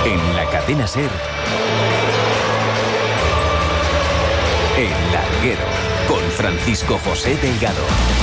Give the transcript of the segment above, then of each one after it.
En la cadena SER, El Larguero, con Francisco José Delgado.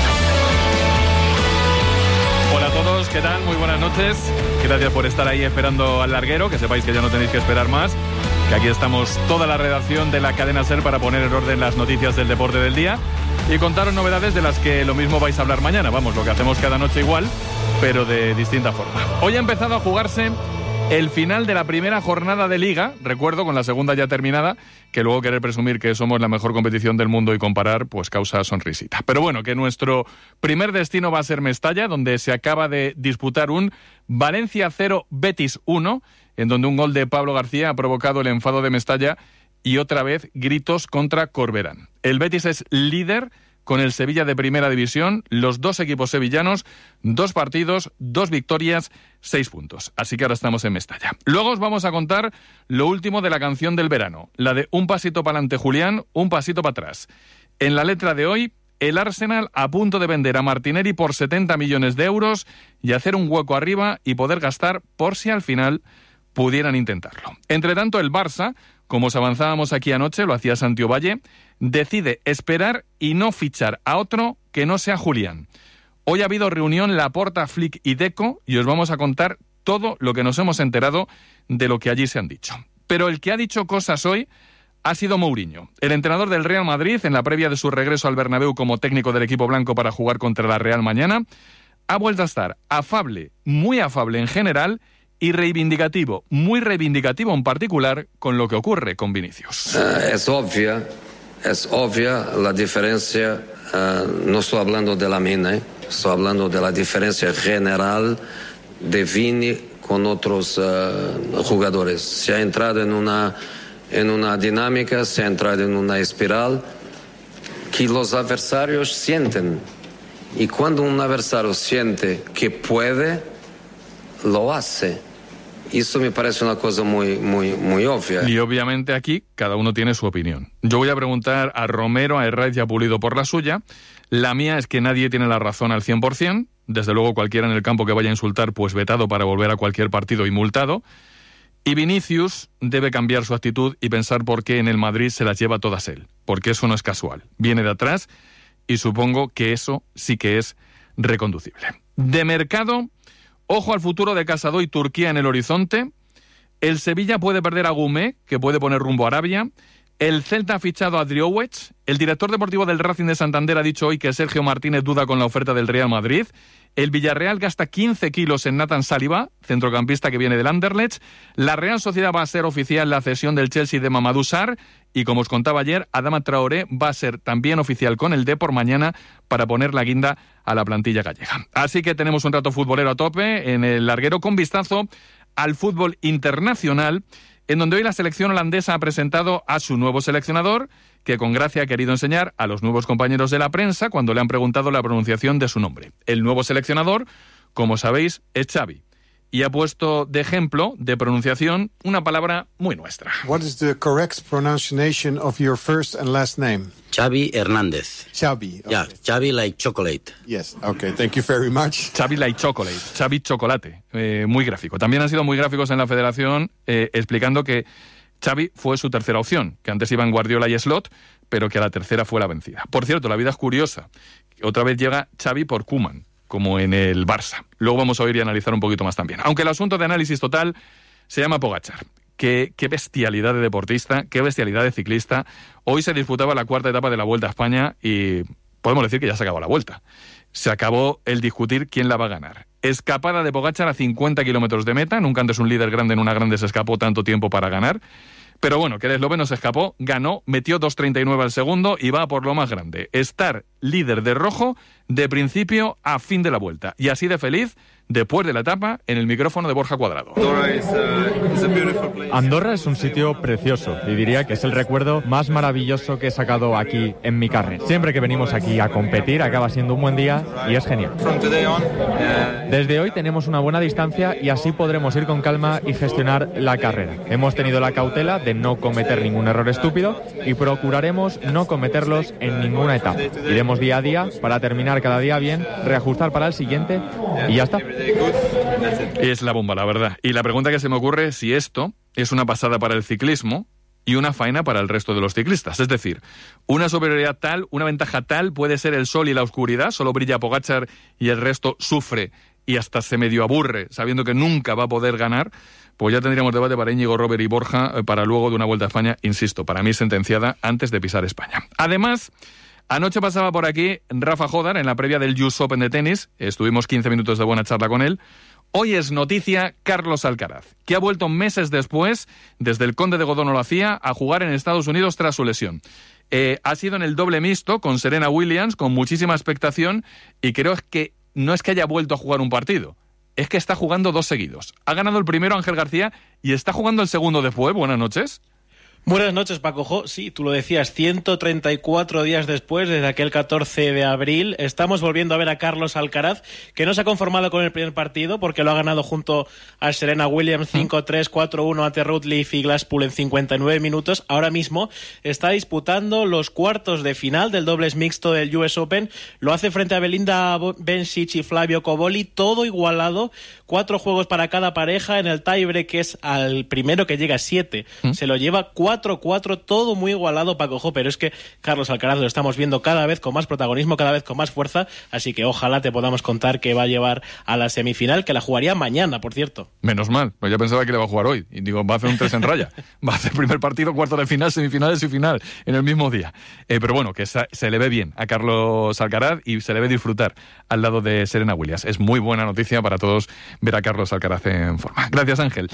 Hola a todos, ¿qué tal? Muy buenas noches. Gracias por estar ahí esperando al Larguero, que sepáis que ya no tenéis que esperar más, que aquí estamos toda la redacción de la cadena SER para poner en orden las noticias del deporte del día y contaros novedades de las que lo mismo vais a hablar mañana. Vamos, lo que hacemos cada noche igual, pero de distinta forma. Hoy ha empezado a jugarse el final de la primera jornada de Liga, recuerdo, con la segunda ya terminada, que luego querer presumir que somos la mejor competición del mundo y comparar, pues causa sonrisita. Pero bueno, que nuestro primer destino va a ser Mestalla, donde se acaba de disputar un Valencia 0, Betis 1, en donde un gol de Pablo García ha provocado el enfado de Mestalla y otra vez gritos contra Corberán. El Betis es líder con el Sevilla de Primera División, los dos equipos sevillanos, 2 partidos, 2 victorias, 6 puntos. Así que ahora estamos en Mestalla. Luego os vamos a contar lo último de la canción del verano, la de un pasito para adelante Julián, un pasito para atrás. En la letra de hoy, el Arsenal a punto de vender a Martinelli por 70 millones de euros y hacer un hueco arriba y poder gastar por si al final pudieran intentarlo. Entre tanto, el Barça, como os avanzábamos aquí anoche, lo hacía Santi Valle, decide esperar y no fichar a otro que no sea Julián. Hoy ha habido reunión Laporta, Flick y Deco y os vamos a contar todo lo que nos hemos enterado de lo que allí se han dicho. Pero el que ha dicho cosas hoy ha sido Mourinho, el entrenador del Real Madrid, en la previa de su regreso al Bernabéu como técnico del equipo blanco para jugar contra la Real mañana. Ha vuelto a estar afable, muy afable en general, y reivindicativo, muy reivindicativo en particular, con lo que ocurre con Vinicius. Es obvia la diferencia, no estoy hablando de la mía, estoy hablando de la diferencia general de Vini con otros jugadores. Se ha entrado en una dinámica, se ha entrado en una espiral que los adversarios sienten. Y cuando un adversario siente que puede, lo hace. Eso me parece una cosa muy obvia. Y obviamente aquí cada uno tiene su opinión. Yo voy a preguntar a Romero, a Herraiz y a Pulido por la suya. La mía es que nadie tiene la razón al 100%. Desde luego cualquiera en el campo que vaya a insultar, pues vetado para volver a cualquier partido y multado. Y Vinicius debe cambiar su actitud y pensar por qué en el Madrid se las lleva todas él. Porque eso no es casual. Viene de atrás y supongo que eso sí que es reconducible. De mercado, ojo al futuro de Casado y Turquía en el horizonte. El Sevilla puede perder a Gumé, que puede poner rumbo a Arabia. El Celta ha fichado a Driouech. El director deportivo del Racing de Santander ha dicho hoy que Sergio Martínez duda con la oferta del Real Madrid. El Villarreal gasta 15 kilos en Nathan Saliba, centrocampista que viene del Anderlecht. La Real Sociedad va a ser oficial la cesión del Chelsea de Mamadou Sarr. Y como os contaba ayer, Adama Traoré va a ser también oficial con el Depor mañana para poner la guinda a la plantilla gallega. Así que tenemos un rato futbolero a tope en el Larguero con vistazo al fútbol internacional, en donde hoy la selección holandesa ha presentado a su nuevo seleccionador, que con gracia ha querido enseñar a los nuevos compañeros de la prensa cuando le han preguntado la pronunciación de su nombre. El nuevo seleccionador, como sabéis, es Xavi, y ha puesto de ejemplo de pronunciación una palabra muy nuestra. What is the correct pronunciation of your first and last name? Xavi Hernández. Xavi. Okay. Yeah, Xavi like chocolate. Yes, okay, thank you very much. Xavi like chocolate, Xavi chocolate, muy gráfico. También han sido muy gráficos en la federación explicando que Xavi fue su tercera opción, que antes iban Guardiola y Slot, pero que a la tercera fue la vencida. Por cierto, la vida es curiosa. Otra vez llega Xavi por Koeman, como en el Barça. Luego vamos a oír y analizar un poquito más también. Aunque el asunto de análisis total se llama Pogačar. Qué bestialidad de deportista, qué bestialidad de ciclista. Hoy se disputaba la cuarta etapa de la Vuelta a España y podemos decir que ya se acabó la Vuelta. Se acabó el discutir quién la va a ganar. Escapada de Pogačar a 50 kilómetros de meta. Nunca antes un líder grande en una grande se escapó tanto tiempo para ganar. Pero bueno, que el esloveno se escapó, ganó, metió 2.39 al segundo y va por lo más grande. Estar líder de rojo de principio a fin de la Vuelta. Y así de feliz, después de la etapa, en el micrófono de Borja Cuadrado. Andorra es un sitio precioso y diría que es el recuerdo más maravilloso que he sacado aquí en mi carne. Siempre que venimos aquí a competir acaba siendo un buen día y es genial. Desde hoy tenemos una buena distancia y así podremos ir con calma y gestionar la carrera. Hemos tenido la cautela de no cometer ningún error estúpido y procuraremos no cometerlos en ninguna etapa. Iremos hacemos día a día para terminar cada día bien, reajustar para el siguiente y ya está. Es la bomba, la verdad. Y la pregunta que se me ocurre es si esto es una pasada para el ciclismo y una faena para el resto de los ciclistas. Es decir, una superioridad tal, una ventaja tal puede ser el sol y la oscuridad, solo brilla Pogačar y el resto sufre y hasta se medio aburre, sabiendo que nunca va a poder ganar. Pues ya tendríamos debate para Íñigo, Robert y Borja para luego de una Vuelta a España, insisto, para mí sentenciada antes de pisar España. Además, anoche pasaba por aquí Rafa Jodar en la previa del US Open de tenis. Estuvimos 15 minutos de buena charla con él. Hoy es noticia Carlos Alcaraz, que ha vuelto meses después, desde el Conde de Godó no lo hacía, a jugar en Estados Unidos tras su lesión. Ha sido en el doble mixto con Serena Williams, con muchísima expectación, y creo que no es que haya vuelto a jugar un partido, es que está jugando 2 seguidos. Ha ganado el primero Ángel García y está jugando el segundo después. Buenas noches. Buenas noches, Paco. Sí, tú lo decías, 134 días después, desde aquel 14 de abril, estamos volviendo a ver a Carlos Alcaraz, que no se ha conformado con el primer partido, porque lo ha ganado junto a Serena Williams 5-3, 4-1 ante Routledge y Glasspool en 59 minutos. Ahora mismo está disputando los cuartos de final del dobles mixto del US Open. Lo hace frente a Belinda Bencic y Flavio Cobolli, todo igualado, 4 juegos para cada pareja. En el tiebreak, que es al primero que llega a 7, se lo lleva 4-4, todo muy igualado, Paco, pero es que Carlos Alcaraz lo estamos viendo cada vez con más protagonismo, cada vez con más fuerza, así que ojalá te podamos contar que va a llevar a la semifinal, que la jugaría mañana, por cierto. Menos mal, pues yo pensaba que le va a jugar hoy, y digo, va a hacer un 3 en raya, va a hacer primer partido, cuarto de final, semifinales y final, en el mismo día. Pero bueno, que se le ve bien a Carlos Alcaraz y se le ve disfrutar al lado de Serena Williams. Es muy buena noticia para todos ver a Carlos Alcaraz en forma. Gracias, Ángel.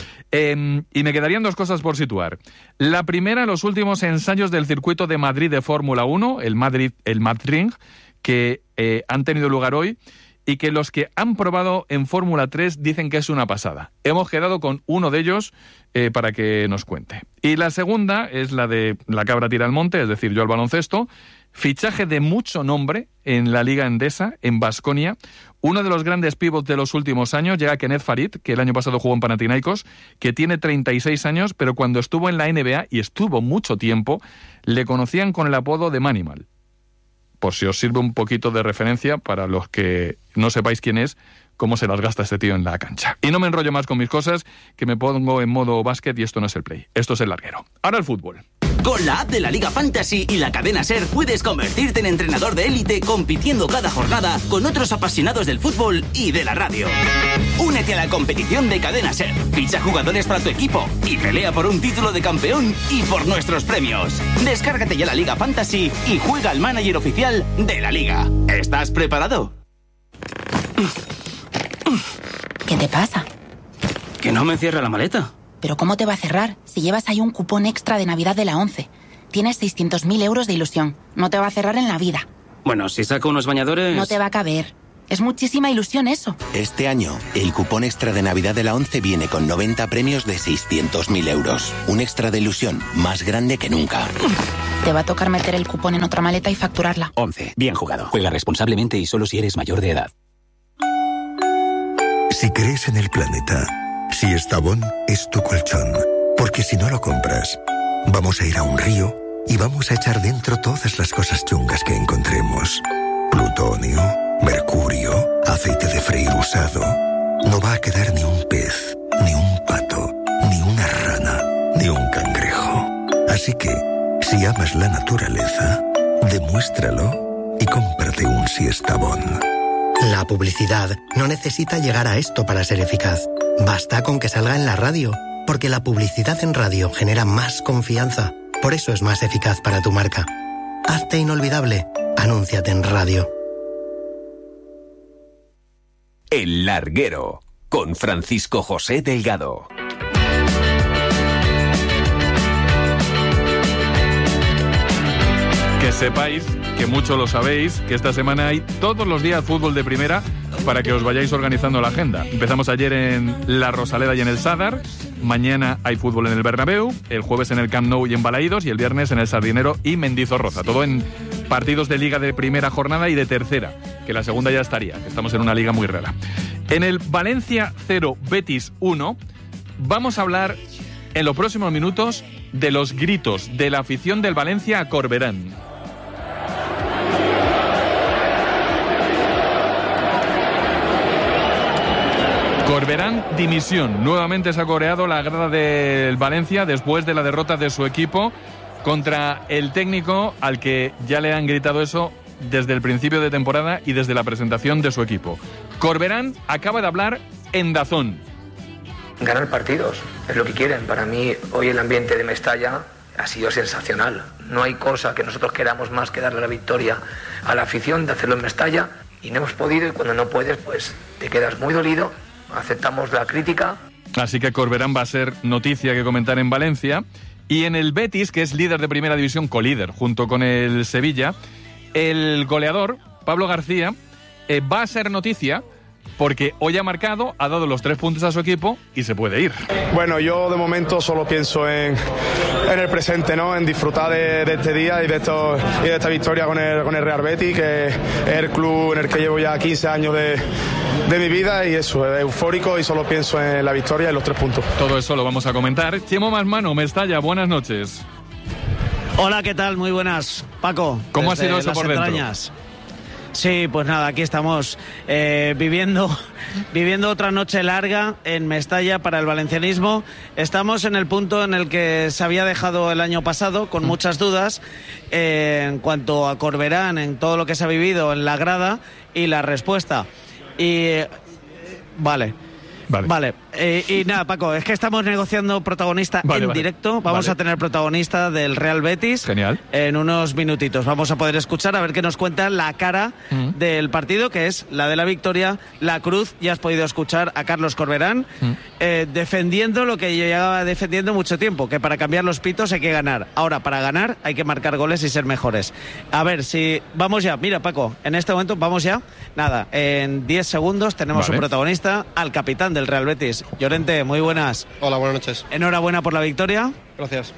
Y me quedarían 2 cosas por situar. La primera, los últimos ensayos del circuito de Madrid de Fórmula 1, el Madrid, que han tenido lugar hoy y que los que han probado en Fórmula 3 dicen que es una pasada. Hemos quedado con uno de ellos para que nos cuente. Y la segunda es la de la cabra tira al monte, es decir, yo al baloncesto. Fichaje de mucho nombre en la Liga Endesa, en Baskonia. Uno de los grandes pivots de los últimos años llega Kenneth Farid, que el año pasado jugó en Panathinaikos, que tiene 36 años, pero cuando estuvo en la NBA, y estuvo mucho tiempo, le conocían con el apodo de Manimal. Por si os sirve un poquito de referencia para los que no sepáis quién es, cómo se las gasta este tío en la cancha. Y no me enrollo más con mis cosas, que me pongo en modo básquet y esto no es el play, esto es el larguero. Ahora el fútbol. Con la app de la Liga Fantasy y la cadena SER puedes convertirte en entrenador de élite compitiendo cada jornada con otros apasionados del fútbol y de la radio. Únete a la competición de cadena SER, ficha jugadores para tu equipo y pelea por un título de campeón y por nuestros premios. Descárgate ya la Liga Fantasy y juega al manager oficial de la Liga. ¿Estás preparado? ¿Qué te pasa? Que no me cierra la maleta. ¿Pero cómo te va a cerrar si llevas ahí un cupón extra de Navidad de la 11? Tienes 600.000 euros de ilusión. No te va a cerrar en la vida. Bueno, si saco unos bañadores... No te va a caber. Es muchísima ilusión eso. Este año, el cupón extra de Navidad de la 11 viene con 90 premios de 600.000 euros. Un extra de ilusión más grande que nunca. Te va a tocar meter el cupón en otra maleta y facturarla. 11. Bien jugado. Juega responsablemente y solo si eres mayor de edad. Si crees en el planeta, si Estavón es tu colchón, porque si no lo compras, vamos a ir a un río y vamos a echar dentro todas las cosas chungas que encontremos. Plutonio, mercurio, aceite de freír usado. No va a quedar ni un pez, ni un pato, ni una rana, ni un cangrejo. Así que, si amas la naturaleza, demuéstralo y cómprate un Siestabón. La publicidad no necesita llegar a esto para ser eficaz. Basta con que salga en la radio, porque la publicidad en radio genera más confianza. Por eso es más eficaz para tu marca. Hazte inolvidable. Anúnciate en radio. El Larguero, con Francisco José Delgado. Que sepáis, que mucho lo sabéis, que esta semana hay todos los días fútbol de primera para que os vayáis organizando la agenda. Empezamos ayer en La Rosaleda y en el Sadar, mañana hay fútbol en el Bernabéu, el jueves en el Camp Nou y en Balaídos y el viernes en el Sardinero y Mendizorroza. Todo en partidos de liga de primera jornada y de tercera, que la segunda ya estaría, que estamos en una liga muy rara. En el Valencia 0, Betis 1, vamos a hablar en los próximos minutos de los gritos de la afición del Valencia a Corberán. Corberán, dimisión. Nuevamente se ha coreado la grada del Valencia después de la derrota de su equipo contra el técnico al que ya le han gritado eso desde el principio de temporada y desde la presentación de su equipo. Corberán acaba de hablar en DAZN. Ganar partidos es lo que quieren. Para mí hoy el ambiente de Mestalla ha sido sensacional. No hay cosa que nosotros queramos más que darle la victoria a la afición, de hacerlo en Mestalla, y no hemos podido, y cuando no puedes pues te quedas muy dolido. Aceptamos la crítica. Así que Corberán va a ser noticia que comentar en Valencia. Y en el Betis, que es líder de primera división, colíder, junto con el Sevilla, el goleador, Pablo García, va a ser noticia porque hoy ha marcado, ha dado los 3 puntos a su equipo y se puede ir. Bueno, yo de momento solo pienso en el presente, ¿no? En disfrutar de este día y de esta victoria con el Real Betis, que es el club en el que llevo ya 15 años de mi vida, y eso, es eufórico y solo pienso en la victoria y los 3 puntos. Todo eso lo vamos a comentar. Chimo Masmano, Mestalla, buenas noches. Hola, ¿qué tal? Muy buenas, Paco. ¿Cómo ha sido eso por entrañas? Dentro? Sí, pues nada, aquí estamos viviendo otra noche larga en Mestalla para el valencianismo. Estamos en el punto en el que se había dejado el año pasado, con muchas dudas en cuanto a Corberán, en todo lo que se ha vivido en la grada y la respuesta. Y Vale. Y nada, Paco, es que estamos negociando protagonista en directo. Vamos a tener protagonista del Real Betis. Genial. En unos minutitos. Vamos a poder escuchar a ver qué nos cuenta la cara del partido, que es la de la victoria, la cruz. Ya has podido escuchar a Carlos Corberán defendiendo lo que yo llevaba defendiendo mucho tiempo, que para cambiar los pitos hay que ganar. Ahora, para ganar hay que marcar goles y ser mejores. A ver si vamos ya. Mira, Paco, en este momento vamos ya. Nada, en 10 segundos tenemos un protagonista, al capitán del Real Betis. Llorente, muy buenas. Hola, buenas noches. Enhorabuena por la victoria. Gracias.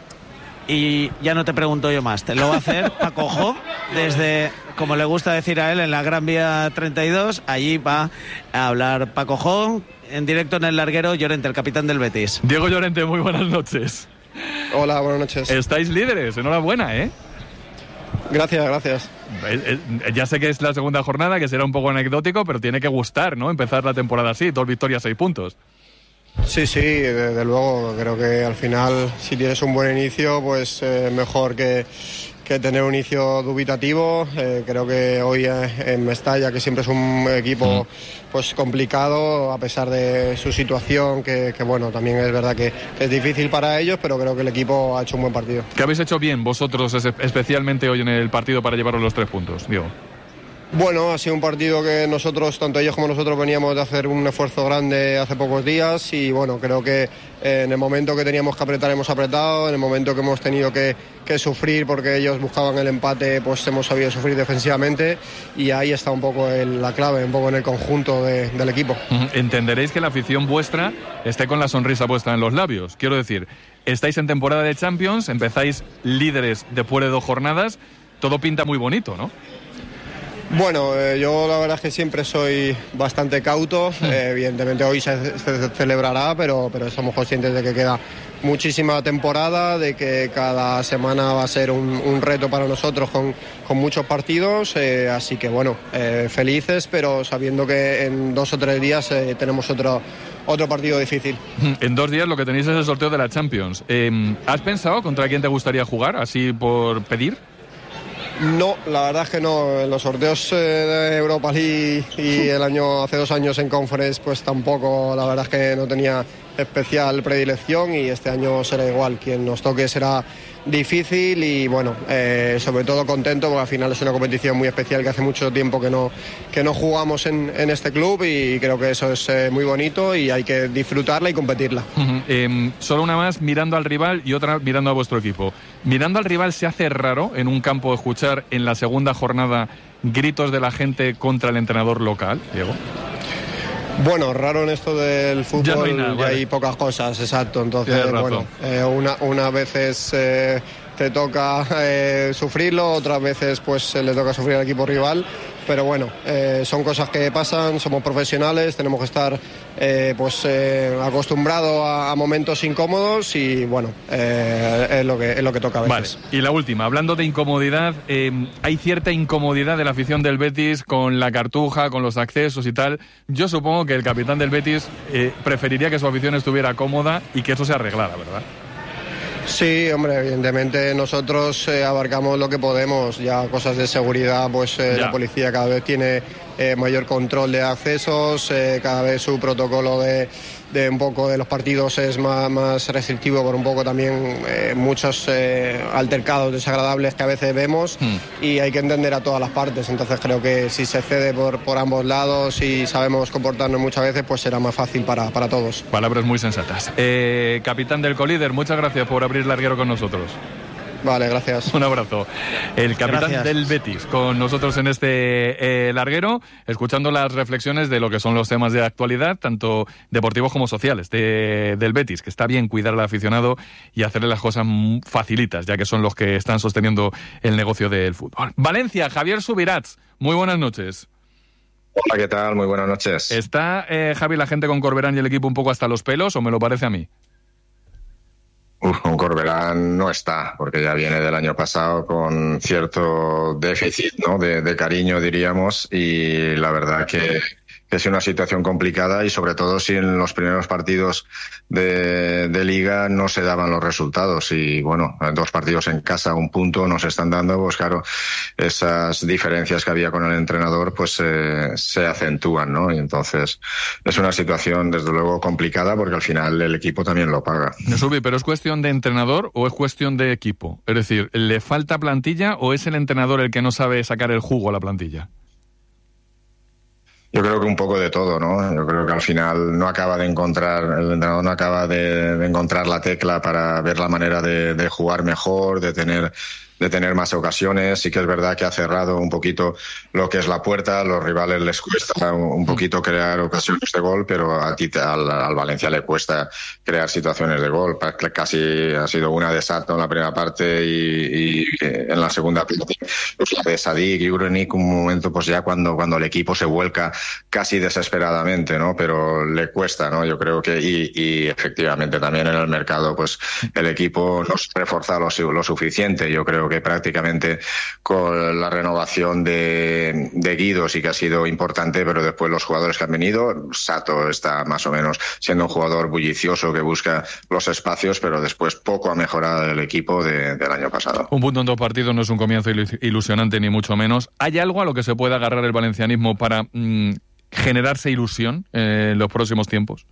Y ya no te pregunto yo más, te lo va a hacer Paco Jo, desde, como le gusta decir a él, en la Gran Vía 32. Allí va a hablar Paco Jo, en directo en el larguero. Llorente, el capitán del Betis. Diego Llorente, muy buenas noches. Hola, buenas noches. Estáis líderes, enhorabuena, ¿eh? Gracias. Ya sé que es la segunda jornada, que será un poco anecdótico, pero tiene que gustar, ¿no? Empezar la temporada así, 2 victorias, 6 puntos. Sí, desde luego. Creo que al final, si tienes un buen inicio, pues mejor que tener un inicio dubitativo. Creo que hoy en Mestalla, que siempre es un equipo pues complicado, a pesar de su situación, que bueno, también es verdad que es difícil para ellos, pero creo que el equipo ha hecho un buen partido. ¿Qué habéis hecho bien vosotros, especialmente hoy en el partido, para llevaros los 3 puntos, Diego? Bueno, ha sido un partido que nosotros, tanto ellos como nosotros, veníamos de hacer un esfuerzo grande hace pocos días, y bueno, creo que en el momento que teníamos que apretar hemos apretado, en el momento que hemos tenido que sufrir porque ellos buscaban el empate, pues hemos sabido sufrir defensivamente, y ahí está un poco la clave, un poco en el conjunto del equipo. Entenderéis que la afición vuestra esté con la sonrisa puesta en los labios. Quiero decir, estáis en temporada de Champions, empezáis líderes después de 2 jornadas, todo pinta muy bonito, ¿no? Bueno, yo la verdad es que siempre soy bastante cauto. Evidentemente hoy se celebrará, pero estamos conscientes de que queda muchísima temporada, de que cada semana va a ser un reto para nosotros con muchos partidos, así que bueno, felices, pero sabiendo que en 2 o 3 días tenemos otro partido difícil. En 2 días lo que tenéis es el sorteo de la Champions. ¿Has pensado contra quién te gustaría jugar, así por pedir? No, la verdad es que no. En los sorteos de Europa League y hace 2 años en Conference, pues tampoco, la verdad es que no tenía especial predilección, y este año será igual. Quien nos toque será difícil y bueno, sobre todo contento porque al final es una competición muy especial que hace mucho tiempo que no jugamos en este club, y creo que eso es muy bonito y hay que disfrutarla y competirla. Solo una más mirando al rival y otra mirando a vuestro equipo. Mirando al rival, ¿se hace raro en un campo escuchar en la segunda jornada gritos de la gente contra el entrenador local, Diego? Bueno, raro en esto del fútbol, ya no hay nada, hay pocas cosas, exacto. Entonces, bueno, unas veces te toca sufrirlo, otras veces pues le toca sufrir al equipo rival, pero bueno, son cosas que pasan, somos profesionales, tenemos que estar acostumbrados a momentos incómodos y bueno, es lo que toca a veces. Vale, y la última, hablando de incomodidad, hay cierta incomodidad de la afición del Betis con la cartuja, con los accesos y tal. Yo supongo que el capitán del Betis preferiría que su afición estuviera cómoda y que eso se arreglara, ¿verdad? Sí, hombre, evidentemente nosotros abarcamos lo que podemos, ya cosas de seguridad, pues la policía cada vez tiene mayor control de accesos, cada vez su protocolo de un poco de los partidos es más restrictivo por un poco también muchos altercados desagradables que a veces vemos y hay que entender a todas las partes, entonces creo que si se cede por ambos lados y sabemos comportarnos muchas veces, pues será más fácil para todos. Palabras muy sensatas. Capitán del Colíder, muchas gracias por abrir larguero con nosotros. Vale, gracias. Un abrazo. El capitán del Betis con nosotros en este larguero, escuchando las reflexiones de lo que son los temas de actualidad, tanto deportivos como sociales, del Betis, que está bien cuidar al aficionado y hacerle las cosas facilitas, ya que son los que están sosteniendo el negocio del fútbol. Valencia, Javier Subirats, muy buenas noches. Hola, ¿qué tal? Muy buenas noches. ¿Está, Javi, la gente con Corberán y el equipo un poco hasta los pelos o me lo parece a mí? Con Corberán no está, porque ya viene del año pasado con cierto déficit, ¿no? de cariño, diríamos, y la verdad que es una situación complicada y sobre todo si en los primeros partidos de Liga no se daban los resultados y bueno, 2 partidos en casa, 1 punto nos están dando, pues claro, esas diferencias que había con el entrenador pues se acentúan, ¿no? Y entonces es una situación desde luego complicada porque al final el equipo también lo paga. Subi, ¿pero es cuestión de entrenador o es cuestión de equipo? Es decir, ¿le falta plantilla o es el entrenador el que no sabe sacar el jugo a la plantilla? Yo creo que un poco de todo, ¿no? Yo creo que al final no acaba de encontrar, el entrenador no acaba de encontrar la tecla para ver la manera de jugar mejor, de tener más ocasiones. Sí que es verdad que ha cerrado un poquito lo que es la puerta, a los rivales les cuesta un poquito crear ocasiones de gol, pero al Valencia le cuesta crear situaciones de gol. Casi ha sido una de Sato en la primera parte y en la segunda parte de Sadik y Urenik un momento pues ya cuando el equipo se vuelca casi desesperadamente, ¿no? Pero le cuesta, ¿no? Yo creo que y efectivamente también en el mercado pues el equipo no se reforza lo suficiente. Yo creo que prácticamente con la renovación de Guido sí que ha sido importante, pero después los jugadores que han venido, Sato está más o menos siendo un jugador bullicioso que busca los espacios, pero después poco ha mejorado el equipo del año pasado. 1 punto en 2 partidos no es un comienzo ilusionante ni mucho menos. ¿Hay algo a lo que se pueda agarrar el valencianismo para generarse ilusión en los próximos tiempos?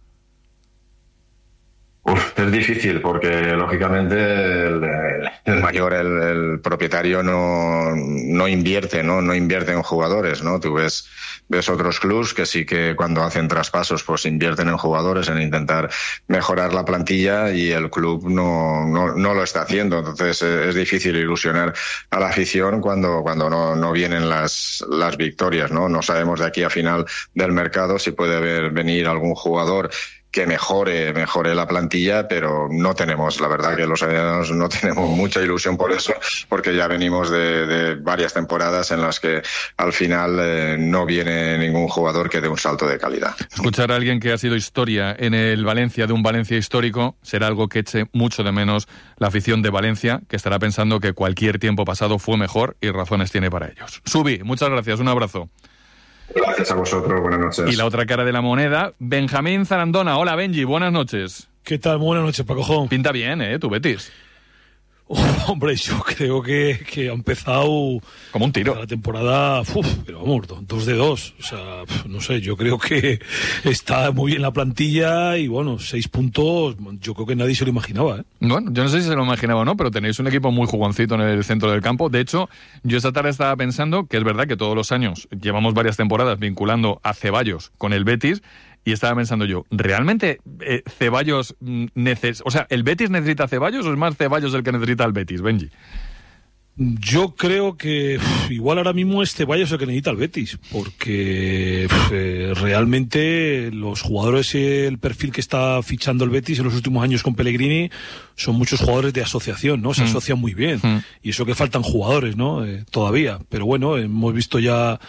Es difícil porque lógicamente el mayor, el propietario no invierte, no invierte en jugadores, ¿no? Tú ves otros clubs que sí que cuando hacen traspasos pues invierten en jugadores, en intentar mejorar la plantilla y el club no lo está haciendo. Entonces es difícil ilusionar a la afición cuando no vienen las victorias, ¿no? No sabemos de aquí a final del mercado si puede venir algún jugador que mejore la plantilla, pero no tenemos, la verdad que los avianos no tenemos mucha ilusión por eso, porque ya venimos de varias temporadas en las que al final no viene ningún jugador que dé un salto de calidad. Escuchar a alguien que ha sido historia en el Valencia, de un Valencia histórico, será algo que eche mucho de menos la afición de Valencia, que estará pensando que cualquier tiempo pasado fue mejor y razones tiene para ellos. Subi, muchas gracias, un abrazo. Gracias a vosotros, buenas noches. Y la otra cara de la moneda, Benjamín Zarandona. Hola, Benji, buenas noches. ¿Qué tal? Buenas noches, Paco. Pinta bien, tu Betis. Hombre, yo creo que ha empezado como un tiro la temporada, pero vamos, 2 de 2, o sea, no sé, yo creo que está muy bien la plantilla y bueno, 6 puntos, yo creo que nadie se lo imaginaba, Bueno, yo no sé si se lo imaginaba o no, pero tenéis un equipo muy jugoncito en el centro del campo. De hecho, yo esta tarde estaba pensando que es verdad que todos los años llevamos varias temporadas vinculando a Ceballos con el Betis. Y estaba pensando yo, ¿realmente Ceballos o sea, el Betis necesita a Ceballos o es más Ceballos el que necesita al Betis, Benji? Yo creo que igual ahora mismo es Ceballos el que necesita al Betis, porque realmente los jugadores, el perfil que está fichando el Betis en los últimos años con Pellegrini son muchos jugadores de asociación, ¿no? Se asocian muy bien. Y eso que faltan jugadores, ¿no? Todavía. Pero bueno, hemos visto ya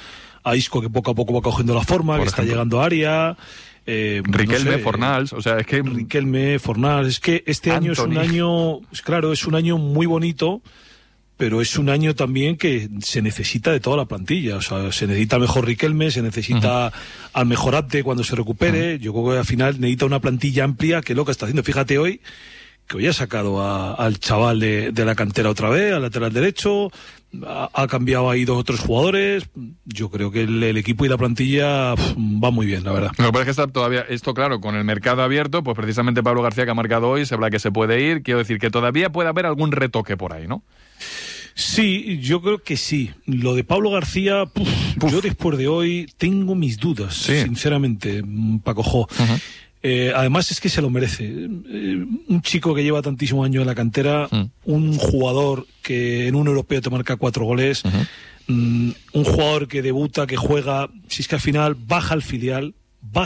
a Isco, que poco a poco va cogiendo la forma, que está llegando a área. Riquelme, no sé, Fornals, o sea, es que... Riquelme, Fornals, es que este año es un año, claro, es un año muy bonito, pero es un año también que se necesita de toda la plantilla, o sea, se necesita al mejor Riquelme, se necesita al mejor Abde cuando se recupere, yo creo que al final necesita una plantilla amplia, que es lo que está haciendo. Fíjate hoy, que hoy ha sacado al chaval de la cantera otra vez, al lateral derecho, ha cambiado ahí 2 o 3 jugadores. Yo creo que el equipo y la plantilla va muy bien, la verdad. Lo que pasa es que está todavía, esto claro, con el mercado abierto, pues precisamente Pablo García, que ha marcado hoy, se habla que se puede ir. Quiero decir que todavía puede haber algún retoque por ahí, ¿no? Sí, yo creo que sí. Lo de Pablo García, yo después de hoy tengo mis dudas, sinceramente, Paco. Además es que se lo merece. Un chico que lleva tantísimos años en la cantera, un jugador que en un europeo te marca 4 goles, un jugador que debuta, que juega, si es que al final baja al filial,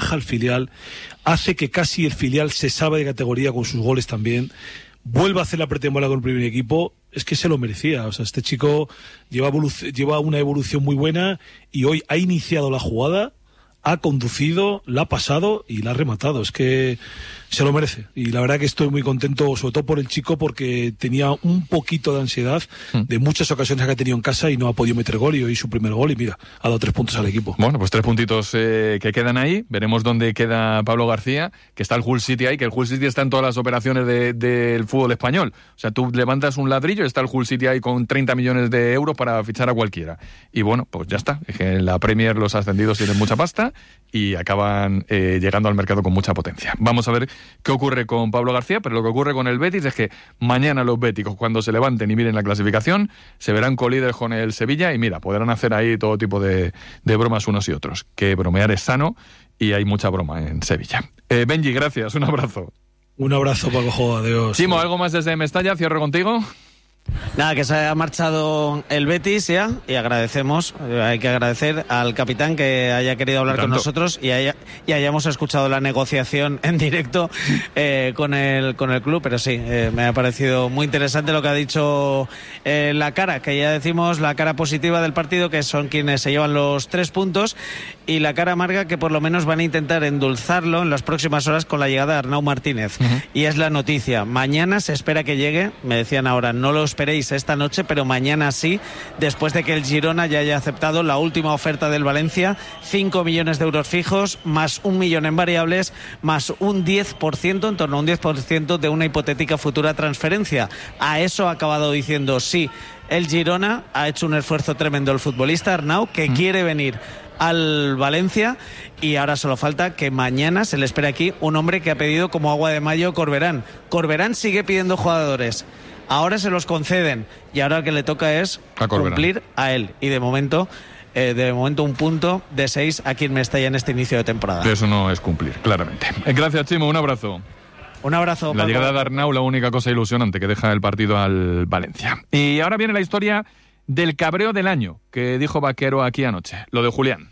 hace que casi el filial se sabe de categoría con sus goles también, vuelve a hacer la pretemporada con el primer equipo. Es que se lo merecía. O sea, este chico lleva una evolución muy buena y hoy ha iniciado la jugada, ha conducido, la ha pasado y la ha rematado. Es que se lo merece. Y la verdad que estoy muy contento, sobre todo por el chico, porque tenía un poquito de ansiedad de muchas ocasiones que ha tenido en casa y no ha podido meter gol, y hoy su primer gol, y mira, ha dado 3 puntos al equipo. Bueno, pues 3 puntitos que quedan ahí. Veremos dónde queda Pablo García, que está el Hull City ahí, que el Hull City está en todas las operaciones del fútbol español. O sea, tú levantas un ladrillo y está el Hull City ahí con 30 millones de euros para fichar a cualquiera. Y bueno, pues ya está. Es que en la Premier los ascendidos tienen mucha pasta y acaban llegando al mercado con mucha potencia. Vamos a ver qué ocurre con Pablo García, pero lo que ocurre con el Betis es que mañana los béticos, cuando se levanten y miren la clasificación, se verán colíderes con el Sevilla y mira, podrán hacer ahí todo tipo de bromas unos y otros. Que bromear es sano y hay mucha broma en Sevilla. Benji, gracias, un abrazo. Un abrazo, Paco, adiós. Chimo, ¿algo más desde Mestalla? Cierro contigo. Nada, que se haya marchado el Betis ya, y agradecemos, hay que agradecer al capitán que haya querido hablar con nosotros y hayamos escuchado la negociación en directo con el club, pero sí, me ha parecido muy interesante lo que ha dicho la cara, que ya decimos la cara positiva del partido, que son quienes se llevan los 3 puntos, y la cara amarga, que por lo menos van a intentar endulzarlo en las próximas horas con la llegada de Arnau Martínez. Y es la noticia, mañana se espera que llegue, me decían ahora, no lo esperéis esta noche, pero mañana sí, después de que el Girona ya haya aceptado la última oferta del Valencia, 5 millones de euros fijos, más 1 millón en variables, más un 10%, en torno a un 10% de una hipotética futura transferencia. A eso ha acabado diciendo sí. El Girona ha hecho un esfuerzo tremendo el futbolista Arnau, que quiere venir al Valencia, y ahora solo falta que mañana se le espere aquí un hombre que ha pedido como agua de mayo Corberán. Corberán sigue pidiendo jugadores. Ahora se los conceden y ahora lo que le toca es cumplir a él. Y de momento un punto de 6 aquí en Mestalla en este inicio de temporada. Eso no es cumplir, claramente. Gracias, Chimo, un abrazo. Un abrazo. La llegada de Arnau, la única cosa ilusionante que deja el partido al Valencia. Y ahora viene la historia del cabreo del año que dijo Vaquero aquí anoche, lo de Julián.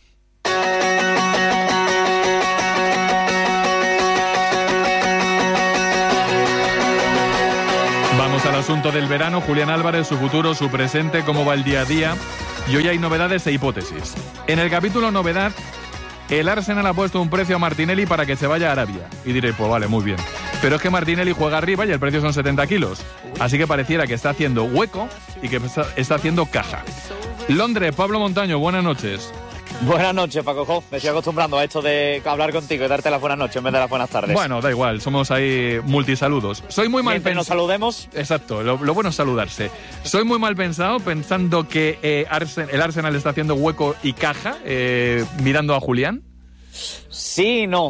Vamos al asunto del verano. Julián Álvarez, su futuro, su presente, cómo va el día a día. Y hoy hay novedades e hipótesis. En el capítulo novedad, el Arsenal ha puesto un precio a Martinelli para que se vaya a Arabia. Y diréis, pues vale, muy bien. Pero es que Martinelli juega arriba y el precio son 70 kilos. Así que pareciera que está haciendo hueco y que está haciendo caja. Londres, Pablo Montaño, buenas noches. Buenas noches, Paco. Me estoy acostumbrando a esto de hablar contigo y darte las buenas noches en vez de las buenas tardes. Bueno, da igual, somos ahí multisaludos. Soy muy mal pensado. ¿Nos saludemos? Exacto, lo bueno es saludarse. Soy muy mal pensado pensando que el Arsenal está haciendo hueco y caja mirando a Julián. Sí, no,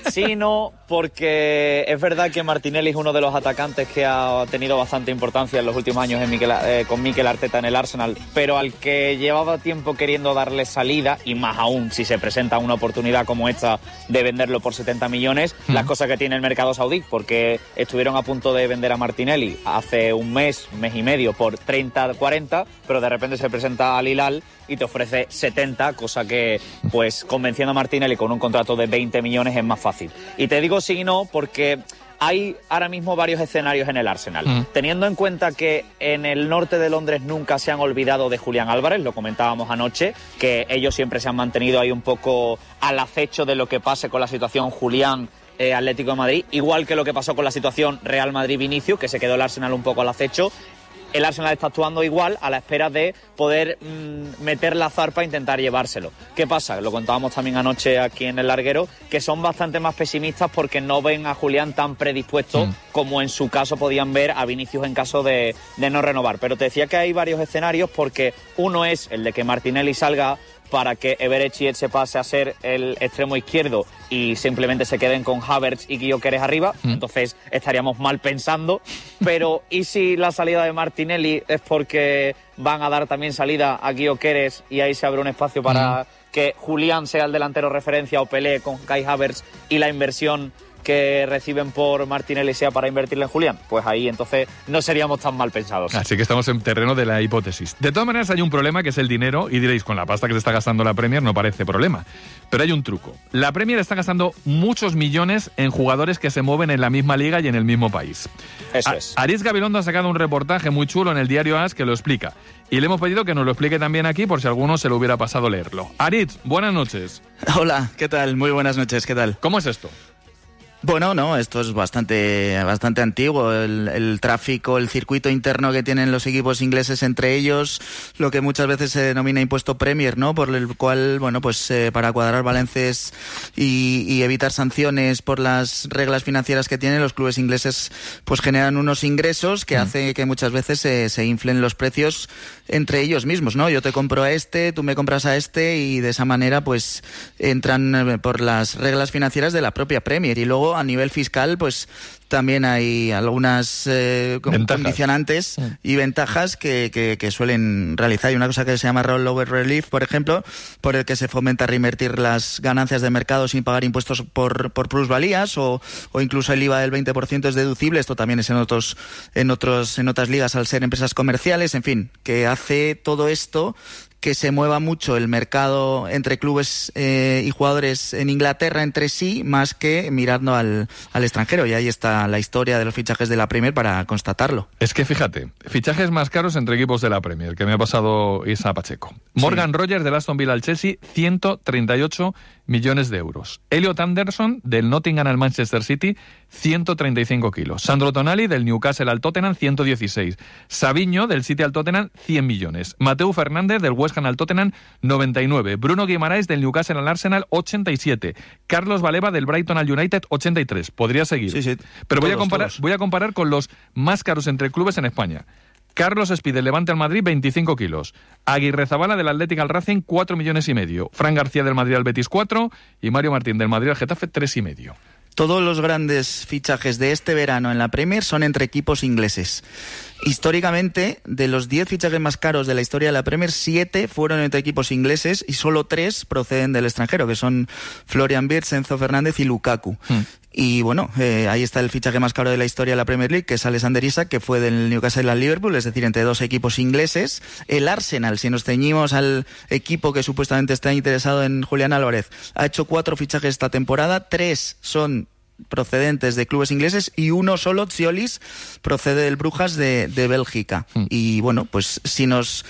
porque es verdad que Martinelli es uno de los atacantes que ha tenido bastante importancia en los últimos años con Mikel Arteta en el Arsenal, pero al que llevaba tiempo queriendo darle salida, y más aún si se presenta una oportunidad como esta de venderlo por 70 millones, las cosas que tiene el mercado saudí, porque estuvieron a punto de vender a Martinelli hace un mes y medio por 30-40, pero de repente se presenta Al Hilal y te ofrece 70, cosa que, pues, convenciendo a Martinelli con un contrato de 20 millones es más fácil. Y te digo sí y no porque hay ahora mismo varios escenarios en el Arsenal. Teniendo en cuenta que en el norte de Londres nunca se han olvidado de Julián Álvarez, lo comentábamos anoche, que ellos siempre se han mantenido ahí un poco al acecho de lo que pase con la situación Julián Atlético de Madrid, igual que lo que pasó con la situación Real Madrid-Vinicius, que se quedó el Arsenal un poco al acecho. El Arsenal está actuando igual a la espera de poder meter la zarpa e intentar llevárselo. ¿Qué pasa? Lo contábamos también anoche aquí en el larguero, que son bastante más pesimistas porque no ven a Julián tan predispuesto como en su caso podían ver a Vinicius en caso de no renovar. Pero te decía que hay varios escenarios, porque uno es el de que Martinelli salga para que Eberechi se pase a ser el extremo izquierdo y simplemente se queden con Havertz y Gyökeres arriba. Entonces estaríamos mal pensando. Pero ¿y si la salida de Martinelli es porque van a dar también salida a Gyökeres y ahí se abre un espacio para que Julián sea el delantero referencia o pelee con Kai Havertz y la inversión que reciben por Martinelli sea para invertirle en Julián? Pues ahí entonces no seríamos tan mal pensados. Así que estamos en terreno de la hipótesis. De todas maneras hay un problema, que es el dinero, y diréis, con la pasta que se está gastando la Premier no parece problema. Pero hay un truco. La Premier está gastando muchos millones en jugadores que se mueven en la misma liga y en el mismo país. Eso es. Aritz Gabilondo ha sacado un reportaje muy chulo en el diario AS que lo explica. Y le hemos pedido que nos lo explique también aquí por si a alguno se le hubiera pasado leerlo. Aritz, buenas noches. Hola, ¿qué tal? Muy buenas noches, ¿qué tal? ¿Cómo es esto? Bueno, no, esto es bastante antiguo. El tráfico, el circuito interno que tienen los equipos ingleses entre ellos, lo que muchas veces se denomina impuesto Premier, ¿no? Por el cual, bueno, pues para cuadrar balances y evitar sanciones por las reglas financieras que tienen, los clubes ingleses pues generan unos ingresos que hace que muchas veces se inflen los precios entre ellos mismos, ¿no? Yo te compro a este, tú me compras a este, y de esa manera pues entran por las reglas financieras de la propia Premier. Y luego a nivel fiscal pues también hay algunas condicionantes y ventajas que suelen realizar. Hay una cosa que se llama rollover relief, por ejemplo, por el que se fomenta reinvertir las ganancias de mercado sin pagar impuestos por plusvalías, o incluso el IVA del 20% es deducible. Esto también es en otras ligas al ser empresas comerciales. En fin, que hace todo esto que se mueva mucho el mercado entre clubes y jugadores en Inglaterra entre sí, más que mirando al extranjero. Y ahí está la historia de los fichajes de la Premier para constatarlo. Es que fíjate, fichajes más caros entre equipos de la Premier, que me ha pasado Isa Pacheco. Morgan Rogers del Aston Villa al Chelsea, 138 millones de euros. Elliot Anderson del Nottingham al Manchester City, 135 kilos. Sandro Tonali del Newcastle al Tottenham, 116. Savinho del City al Tottenham, 100 millones. Mateu Fernández del West Ham al Tottenham, 99. Bruno Guimaraes del Newcastle al Arsenal, 87. Carlos Baleba del Brighton al United, 83. Podría seguir. Sí. Pero voy a comparar con los más caros entre clubes en España. Carlos Espí del Levante al Madrid, 25 kilos. Aguirrezabala del Athletic al Racing, 4,5 millones. Fran García del Madrid al Betis, 4. Y Mario Martín del Madrid al Getafe, 3,5. Todos los grandes fichajes de este verano en la Premier son entre equipos ingleses. Históricamente, de los 10 fichajes más caros de la historia de la Premier, 7 fueron entre equipos ingleses y solo 3 proceden del extranjero, que son Florian Wirtz, Enzo Fernández y Lukaku. Y bueno, ahí está el fichaje más caro de la historia de la Premier League, que es Alexander Isak, que fue del Newcastle al Liverpool, es decir, entre 2 equipos ingleses. El Arsenal, si nos ceñimos al equipo que supuestamente está interesado en Julián Álvarez, ha hecho 4 fichajes esta temporada, 3 son procedentes de clubes ingleses y uno solo, Ziolis, procede del Brujas de Bélgica. Y bueno, pues si nos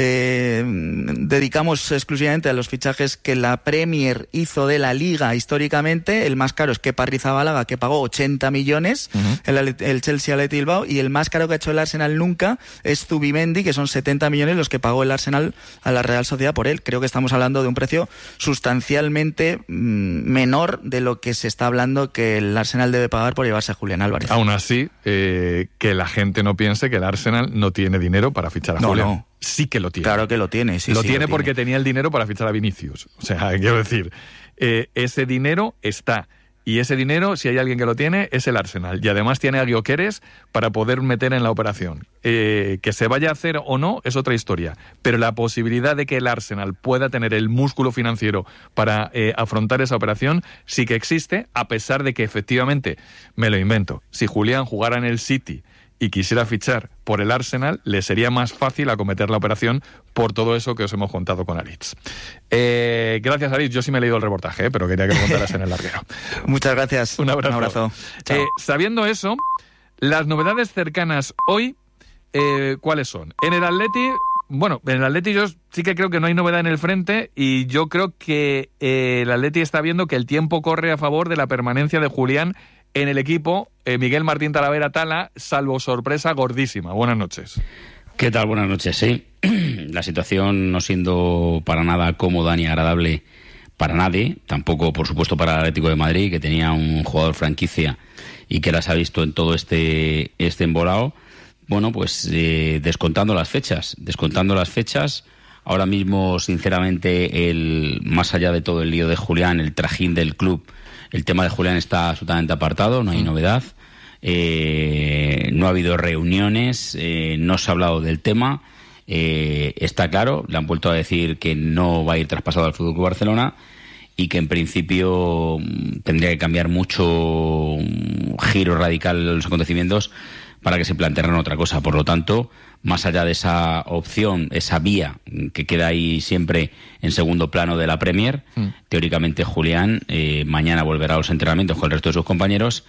dedicamos exclusivamente a los fichajes que la Premier hizo de la Liga históricamente, el más caro es Kepa Arrizabalaga, que pagó 80 millones, el Chelsea Athletic Bilbao, y el más caro que ha hecho el Arsenal nunca es Zubimendi, que son 70 millones los que pagó el Arsenal a la Real Sociedad por él. Creo que estamos hablando de un precio sustancialmente menor de lo que se está hablando que el Arsenal debe pagar por llevarse a Julián Álvarez. Aún así, que la gente no piense que el Arsenal no tiene dinero para fichar a Julián. No. Sí que lo tiene. Claro que lo tiene. Lo tiene porque tenía el dinero para fichar a Vinicius. O sea, quiero decir, ese dinero está. Y ese dinero, si hay alguien que lo tiene, es el Arsenal. Y además tiene a Gyökeres para poder meter en la operación. Que se vaya a hacer o no es otra historia. Pero la posibilidad de que el Arsenal pueda tener el músculo financiero para afrontar esa operación sí que existe, a pesar de que efectivamente, me lo invento, si Julián jugara en el City y quisiera fichar por el Arsenal, le sería más fácil acometer la operación por todo eso que os hemos contado con Aritz. Gracias, Aritz. Yo sí me he leído el reportaje, pero quería que lo contaras en el larguero. Muchas gracias. Un abrazo. Un abrazo. Sabiendo eso, las novedades cercanas hoy, ¿cuáles son? En el Atleti yo sí que creo que no hay novedad en el frente, y yo creo que el Atleti está viendo que el tiempo corre a favor de la permanencia de Julián en el equipo. Miguel Martín Talavera Tala, salvo sorpresa gordísima. Buenas noches. ¿Qué tal? Buenas noches, sí. La situación no siendo para nada cómoda ni agradable para nadie, tampoco por supuesto para el Atlético de Madrid, que tenía un jugador franquicia y que las ha visto en todo este embolado. Bueno, pues descontando las fechas, ahora mismo, sinceramente, más allá de todo el lío de Julián, el trajín del club, el tema de Julián está absolutamente apartado, no hay novedad, no ha habido reuniones, no se ha hablado del tema, está claro, le han vuelto a decir que no va a ir traspasado al FC Barcelona y que en principio tendría que cambiar mucho, giro radical los acontecimientos para que se plantearan otra cosa. Por lo tanto, más allá de esa opción, esa vía que queda ahí siempre en segundo plano de la Premier, teóricamente Julián mañana volverá a los entrenamientos con el resto de sus compañeros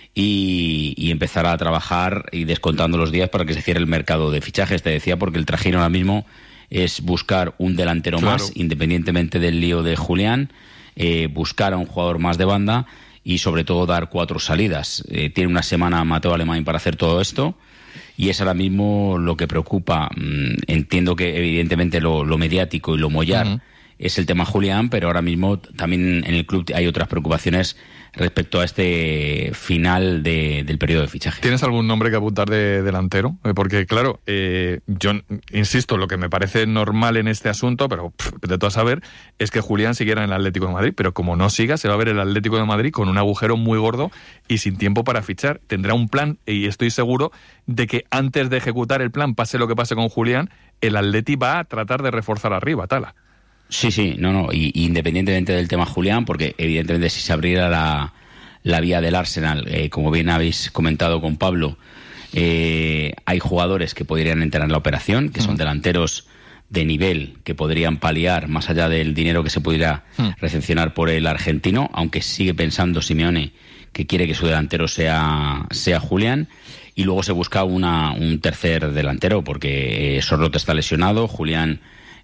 y empezará a trabajar y descontando los días para que se cierre el mercado de fichajes. Te decía, porque el trajín ahora mismo es buscar un delantero más, independientemente del lío de Julián, buscar a un jugador más de banda y sobre todo dar 4 salidas. Tiene una semana Mateo Alemán para hacer todo esto y es ahora mismo lo que preocupa. Entiendo que evidentemente lo mediático y lo mollar es el tema Julián, pero ahora mismo también en el club hay otras preocupaciones respecto a este final del periodo de fichaje. ¿Tienes algún nombre que apuntar de delantero? Porque claro, yo insisto, lo que me parece normal en este asunto, pero de todo a saber, es que Julián siguiera en el Atlético de Madrid, pero como no siga, se va a ver el Atlético de Madrid con un agujero muy gordo y sin tiempo para fichar. Tendrá un plan y estoy seguro de que antes de ejecutar el plan, pase lo que pase con Julián, el Atleti va a tratar de reforzar arriba, Tala. Sí, no, y independientemente del tema Julián, porque evidentemente si se abriera la vía del Arsenal, como bien habéis comentado con Pablo, hay jugadores que podrían entrar en la operación, que son delanteros de nivel, que podrían paliar más allá del dinero que se pudiera recepcionar por el argentino, aunque sigue pensando Simeone que quiere que su delantero sea Julián, y luego se busca un tercer delantero, porque Sorloth está lesionado, Julián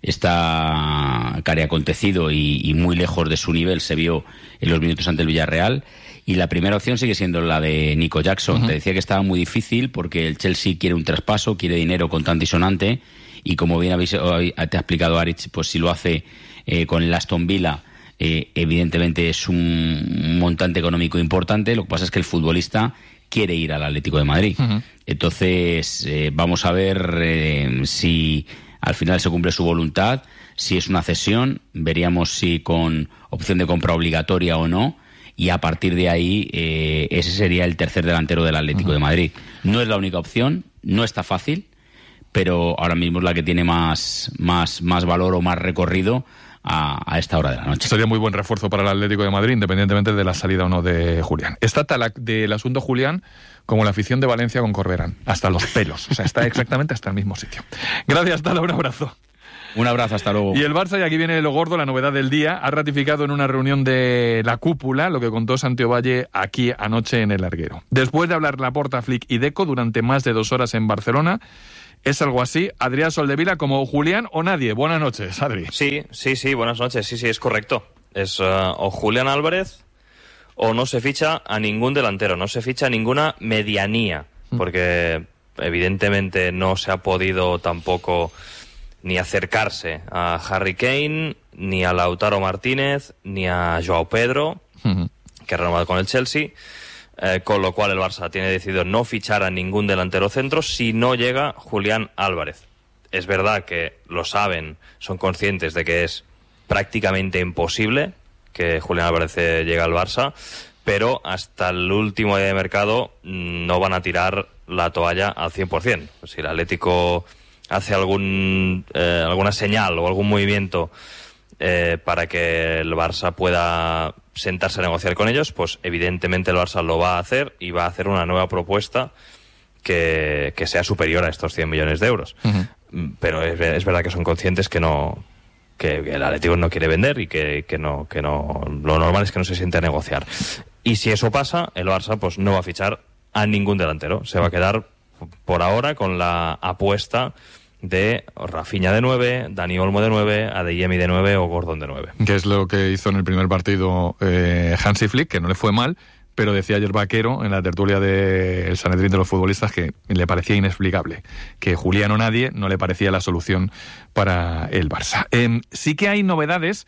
está cariacontecido y muy lejos de su nivel, se vio en los minutos ante el Villarreal, y la primera opción sigue siendo la de Nico Jackson. Te decía que estaba muy difícil porque el Chelsea quiere un traspaso, quiere dinero contante y sonante, y como bien te ha explicado Aritz, pues si lo hace con el Aston Villa, evidentemente es un montante económico importante. Lo que pasa es que el futbolista quiere ir al Atlético de Madrid. Entonces vamos a ver si al final se cumple su voluntad, si es una cesión, veríamos si con opción de compra obligatoria o no, y a partir de ahí ese sería el tercer delantero del Atlético de Madrid. No es la única opción, no está fácil, pero ahora mismo es la que tiene más valor o más recorrido a esta hora de la noche. Sería muy buen refuerzo para el Atlético de Madrid, independientemente de la salida o no de Julián. Está del asunto Julián como la afición de Valencia con Corberán, hasta los pelos, o sea, está exactamente hasta el mismo sitio. Gracias, Tala, un abrazo. Un abrazo, hasta luego. Y el Barça, y aquí viene lo gordo, la novedad del día, ha ratificado en una reunión de la cúpula lo que contó Santiago Valle aquí anoche en el Larguero. Después de hablar Laporta, Flick y Deco durante más de 2 horas en Barcelona, es algo así, Adrián Soldevila, como Julián o nadie. Buenas noches, Adri. Sí, buenas noches, sí, es correcto. Es o Julián Álvarez o no se ficha a ningún delantero, no se ficha a ninguna medianía, porque evidentemente no se ha podido tampoco ni acercarse a Harry Kane, ni a Lautaro Martínez, ni a Joao Pedro, que ha renovado con el Chelsea, con lo cual el Barça tiene decidido no fichar a ningún delantero centro si no llega Julián Álvarez. Es verdad que lo saben, son conscientes de que es prácticamente imposible que Julián Álvarez llegue al Barça, pero hasta el último día de mercado no van a tirar la toalla al 100%. Si el Atlético hace alguna señal o algún movimiento para que el Barça pueda sentarse a negociar con ellos, pues evidentemente el Barça lo va a hacer y va a hacer una nueva propuesta que sea superior a estos 100 millones de euros. Pero es verdad que son conscientes que el Atlético no quiere vender y que no, lo normal es que no se siente a negociar. Y si eso pasa, el Barça pues no va a fichar a ningún delantero. Se va a quedar por ahora con la apuesta de Rafinha de 9, Dani Olmo de 9, Adeyemi de 9 o Gordon de 9. Que es lo que hizo en el primer partido Hansi Flick, que no le fue mal, pero decía ayer Vaquero en la tertulia del Sanedrín de los futbolistas que le parecía inexplicable, que Julián o nadie no le parecía la solución para el Barça. Sí que hay novedades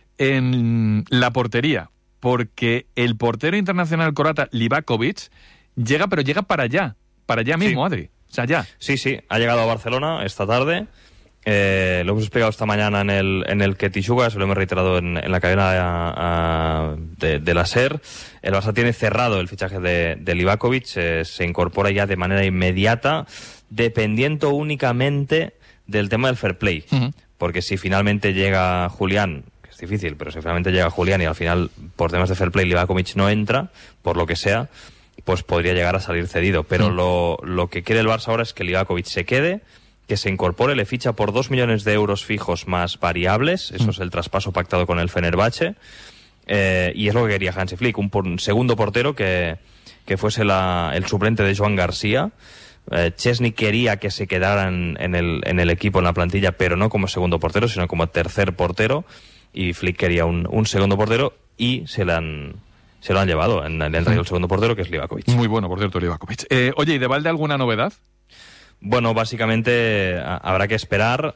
en la portería, porque el portero internacional croata Livakovic llega, pero llega para allá mismo, sí. Adri. O sea, ya. Sí, ha llegado a Barcelona esta tarde. Lo hemos explicado esta mañana en el Ketixuga, se lo hemos reiterado en la cadena de la SER. El Barça tiene cerrado el fichaje de Livakovic, se incorpora ya de manera inmediata, dependiendo únicamente del tema del fair play. Porque si finalmente llega Julián, que es difícil, pero si finalmente llega Julián y al final por temas de fair play Livakovic no entra, por lo que sea, pues podría llegar a salir cedido. Pero lo que quiere el Barça ahora es que Livakovic se quede, que se incorpore, le ficha por 2 millones de euros fijos más variables. Eso es el traspaso pactado con el Fenerbahce. Y es lo que quería Hansi Flick, un segundo portero que fuese el suplente de Joan García. Chesney quería que se quedara en el equipo, en la plantilla, pero no como segundo portero, sino como tercer portero. Y Flick quería un segundo portero y se lo han llevado en el segundo portero, que es Livakovic. Muy bueno, por cierto, Livakovic. Oye, ¿y de Valde alguna novedad? Bueno, básicamente habrá que esperar.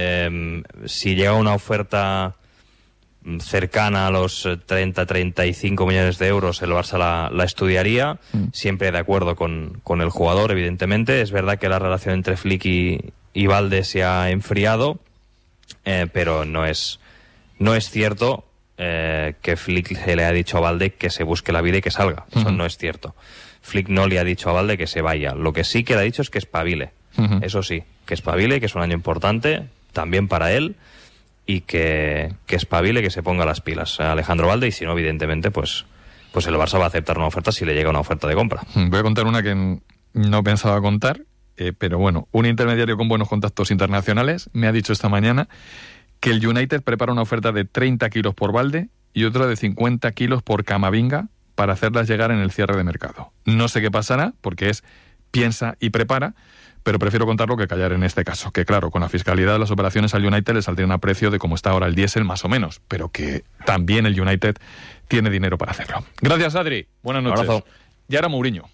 Si llega una oferta cercana a los 30-35 millones de euros, el Barça la estudiaría, siempre de acuerdo con el jugador, evidentemente. Es verdad que la relación entre Flick y Valde se ha enfriado, pero no es cierto que Flick se le ha dicho a Valde que se busque la vida y que salga. Eso no es cierto. Flick no le ha dicho a Valde que se vaya. Lo que sí que le ha dicho es que espabile. Eso sí, que espabile, que es un año importante también para él, y que espabile, que se ponga las pilas a Alejandro Valde, y si no, evidentemente, pues el Barça va a aceptar una oferta si le llega una oferta de compra. Voy a contar una que no pensaba contar, pero bueno, un intermediario con buenos contactos internacionales me ha dicho esta mañana que el United prepara una oferta de 30 kilos por Valde y otra de 50 kilos por Camavinga para hacerlas llegar en el cierre de mercado. No sé qué pasará, porque es piensa y prepara, pero prefiero contarlo que callar en este caso. Que claro, con la fiscalidad de las operaciones al United le saldrían a precio de como está ahora el diésel, más o menos, pero que también el United tiene dinero para hacerlo. Gracias, Adri. Buenas noches. Un abrazo. Y ahora Mourinho.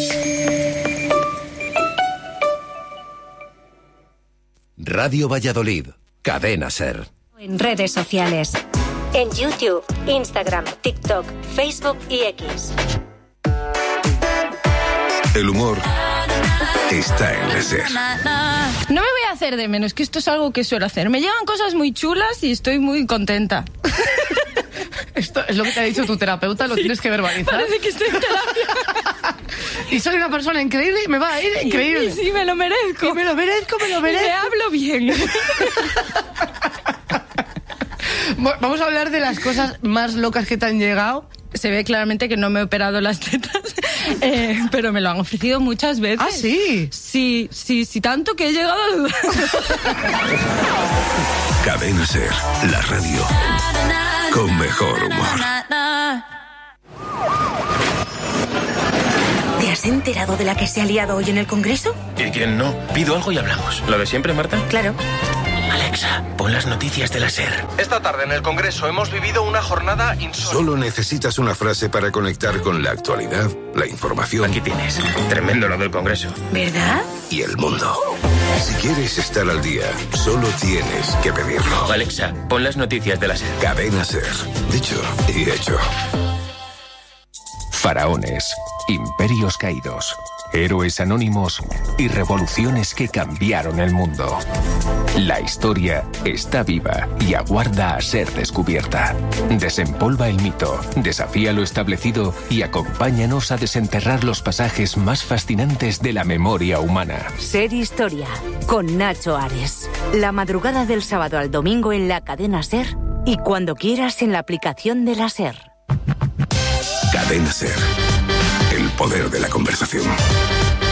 Radio Valladolid, Cadena SER. En redes sociales. En YouTube, Instagram, TikTok, Facebook y X. El humor está en la SER. No me voy a hacer de menos, que esto es algo que suelo hacer. Me llegan cosas muy chulas y estoy muy contenta. Esto es lo que te ha dicho tu terapeuta, lo tienes que verbalizar. Parece que estoy en terapia. Y soy una persona increíble y me va a ir increíble. Sí, me lo merezco. Y me lo merezco. Y me hablo bien. Vamos a hablar de las cosas más locas que te han llegado. Se ve claramente que no me he operado las tetas, pero me lo han ofrecido muchas veces. ¿Ah, sí? Sí, tanto que he llegado a dudar. Cadena SER, la radio con mejor humor. ¿Te has enterado de la que se ha liado hoy en el Congreso? ¿Y quién no? Pido algo y hablamos. ¿Lo de siempre, Marta? Claro. Alexa, pon las noticias de la SER. Esta tarde en el Congreso hemos vivido una jornada insólita. Solo necesitas una frase para conectar con la actualidad, la información. Aquí tienes. Tremendo lo del Congreso. ¿Verdad? Y el mundo. Si quieres estar al día, solo tienes que pedirlo. Alexa, pon las noticias de la SER. Cadena SER. Dicho y hecho. Faraones, imperios caídos, héroes anónimos y revoluciones que cambiaron el mundo. La historia está viva y aguarda a ser descubierta. Desempolva el mito, desafía lo establecido y acompáñanos a desenterrar los pasajes más fascinantes de la memoria humana. Ser Historia, con Nacho Ares. La madrugada del sábado al domingo en la cadena SER y cuando quieras en la aplicación de la SER. Cadena SER. El poder de la conversación.